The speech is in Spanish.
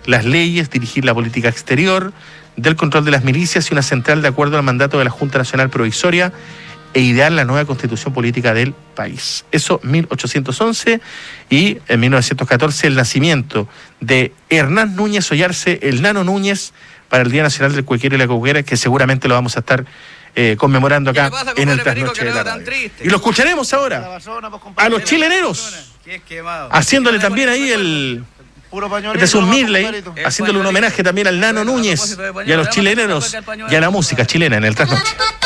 las leyes, dirigir la política exterior, del control de las milicias y una central de acuerdo al mandato de la Junta Nacional Provisoria e idear la nueva constitución política del país. Eso 1811, y en 1914 el nacimiento de Hernán Núñez Ollarse, el Nano Núñez, para el Día Nacional del Cuequero y la Cuequera, que seguramente lo vamos a estar conmemorando acá en el Trasnoche de la Radio. Y lo escucharemos ahora a los chileneros, haciéndole también ahí este es un Mirley, haciéndole un homenaje también al Nano Núñez y a los chileneros y a la música chilena en el Trasnoche.